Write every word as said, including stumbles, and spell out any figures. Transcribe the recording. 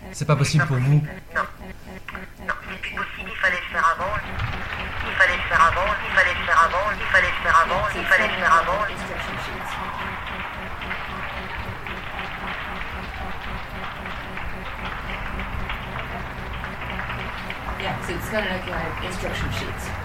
C'est pas possible pour vous? Non. Non, c'est plus possible, il fallait le faire avant. Il fallait le faire avant, il fallait le faire avant, il fallait le faire avant, il fallait le faire avant. Instruction sheets. Yeah, so it's got like uh, instruction sheets.